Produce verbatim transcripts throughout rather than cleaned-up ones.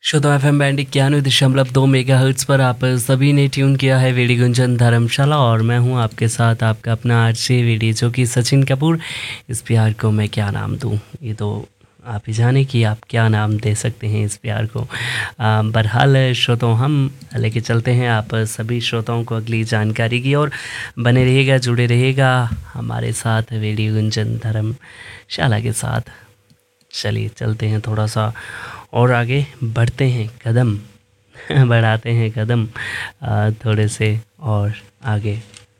श्रोता F M band इक्यानवे दशमलव दो मेगा हर्ट्स पर आप सभी ने ट्यून किया है वेडी गुंजन धर्मशाला और मैं हूं आपके साथ आपका अपना आरजे वेडी जो कि सचिन कपूर। इस प्यार को मैं क्या नाम दूं, ये तो आप ही जाने कि आप क्या नाम दे सकते हैं इस प्यार को। आ, बहरहाल श्रोताओं, हम लेके चलते हैं आप सभी श्रोताओं को अगली जानकारी की और बने रहिएगा, जुड़े रहिएगा हमारे साथ वेडी गुंजन धर्मशाला के साथ। चलिए चलते हैं, थोड़ा सा और आगे बढ़ते हैं, कदम बढ़ाते हैं कदम आ, थोड़े से और आगे।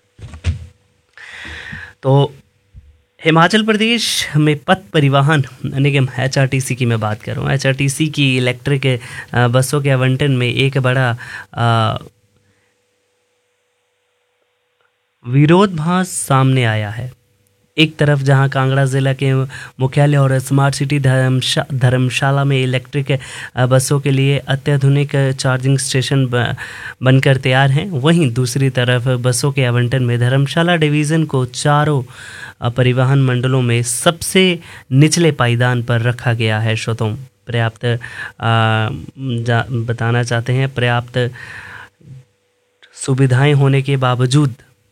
तो हिमाचल प्रदेश में पथ परिवहन निगम एच आर टी सी की मैं बात कर रहा हूँ। एच आर टी सी की इलेक्ट्रिक बसों के आवंटन में एक बड़ा आ, विरोधाभास सामने आया है। एक तरफ जहां कांगड़ा ज़िला के मुख्यालय और स्मार्ट सिटी धर्मशा धर्मशाला में इलेक्ट्रिक बसों के लिए अत्याधुनिक चार्जिंग स्टेशन बनकर तैयार हैं, वहीं दूसरी तरफ बसों के आवंटन में धर्मशाला डिवीज़न को चारों परिवहन मंडलों में सबसे निचले पायदान पर रखा गया है। श्रोताओं, पर्याप्त बताना चाहते हैं पर्याप्त सुविधाएं होने के बावजूद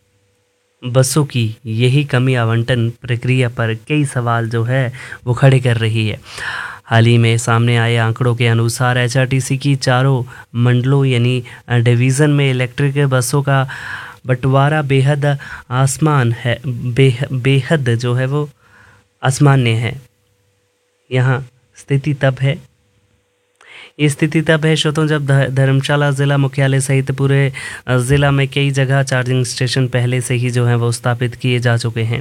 बसों की यही कमी आवंटन प्रक्रिया पर कई सवाल जो है वो खड़े कर रही है। हाल ही में सामने आए आंकड़ों के अनुसार एच आर टी सी की चारों मंडलों यानी डिवीज़न में इलेक्ट्रिक बसों का बंटवारा बेहद आसमान है बेह, बेहद जो है वो आसमान्य है। यहाँ स्थिति तब है ये स्थिति तब है श्रोतों जब धर्मशाला ज़िला मुख्यालय सहित पूरे ज़िला में कई जगह चार्जिंग स्टेशन पहले से ही जो है वो स्थापित किए जा चुके हैं।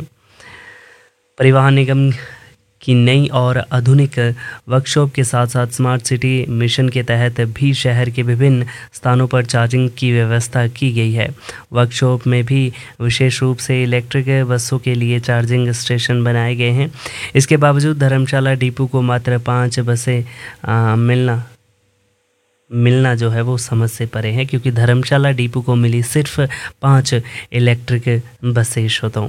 परिवहन निगम की नई और आधुनिक वर्कशॉप के साथ साथ स्मार्ट सिटी मिशन के तहत भी शहर के विभिन्न स्थानों पर चार्जिंग की व्यवस्था की गई है। वर्कशॉप में भी विशेष रूप से इलेक्ट्रिक बसों के लिए चार्जिंग स्टेशन बनाए गए हैं। इसके बावजूद धर्मशाला डिपो को मात्र पाँच बसें आ, मिलना मिलना जो है वो समझ से परे है, क्योंकि धर्मशाला डिपो को मिली सिर्फ पाँच इलेक्ट्रिक बसें। श्रोताओं,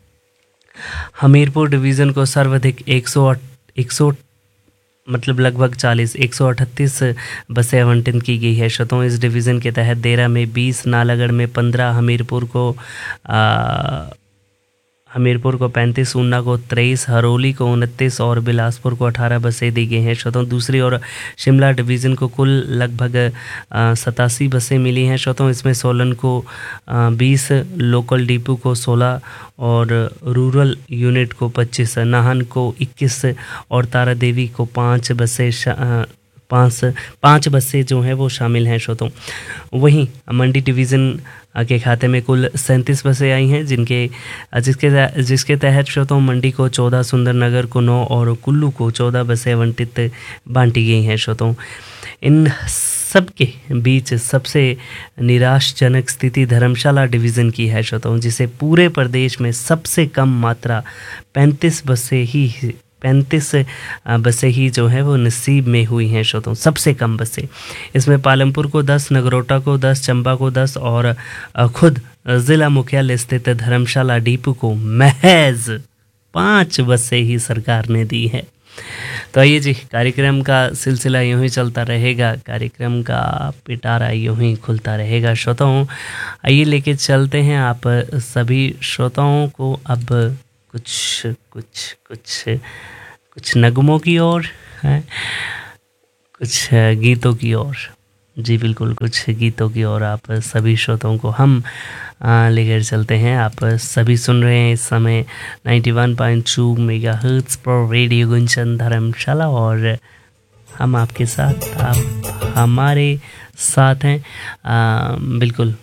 हमीरपुर डिवीज़न को सर्वाधिक एक सौ एक सौ मतलब लगभग चालीस एक सौ अड़तीस बसें आवंटन की गई है। श्रोताओं, इस डिवीज़न के तहत देरा में बीस, नालागढ़ में पंद्रह, हमीरपुर को आ, हमीरपुर को पैंतीस, ऊना को तेईस, हरोली को उनतीस और बिलासपुर को अठारह बसें दी गई हैं। श्रोताओं, दूसरी ओर शिमला डिवीज़न को कुल लगभग सतासी बसें मिली हैं। श्रोताओं, इसमें सोलन को बीस, लोकल डिपो को सोलह और रूरल यूनिट को पच्चीस, नाहन को इक्कीस और तारा देवी को पाँच बसें पाँच पाँच बसें जो हैं वो शामिल हैं। श्रोताओं, वहीं मंडी डिवीज़न के खाते में कुल सैंतीस बसें आई हैं, जिनके जिसके जिसके तहत श्रोताओं मंडी को चौदह, सुंदरनगर को नौ और कुल्लू को चौदह बसें आवंटित बांटी गई हैं। श्रोताओं, इन सब के बीच सबसे निराशजनक स्थिति धर्मशाला डिवीज़न की है। श्रोताओं, जिसे पूरे प्रदेश में सबसे कम मात्रा पैंतीस बसें ही पैंतीस बसें ही जो है वो नसीब में हुई हैं। श्रोताओं, सबसे कम बसें, इसमें पालमपुर को दस, नगरोटा को दस, चंबा को दस और खुद ज़िला मुख्यालय स्थित धर्मशाला डिपो को महज पाँच बसें ही सरकार ने दी है। तो आइए जी, कार्यक्रम का सिलसिला यूँ ही चलता रहेगा, कार्यक्रम का पिटारा यूँ ही खुलता रहेगा। श्रोताओं, आइए लेके चलते हैं आप सभी श्रोताओं को अब कुछ कुछ कुछ कुछ नगमों की ओर है, कुछ गीतों की ओर। जी बिल्कुल, कुछ गीतों की ओर आप सभी श्रोताओं को हम लेकर चलते हैं। आप सभी सुन रहे हैं इस समय इक्यानवे पॉइंट दो मेगाहर्ट्ज़ पर रेडियो गुंजन धर्मशाला और हम आपके साथ, आप हमारे साथ हैं। आ, बिल्कुल,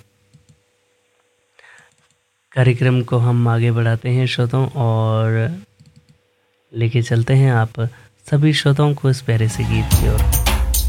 कार्यक्रम को हम आगे बढ़ाते हैं श्रोताओं और लेके चलते हैं आप सभी श्रोताओं को इस प्यारे से गीत की ओर।